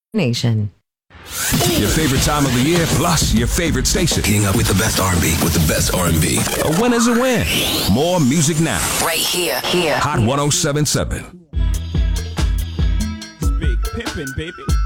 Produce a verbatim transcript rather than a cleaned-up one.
Nation. Your favorite time of the year, plus your favorite station. Getting up with the best R and B, with the best R and B. A win is a win. More music now. Right here, here. Hot one oh seven point seven. Big pimpin', baby.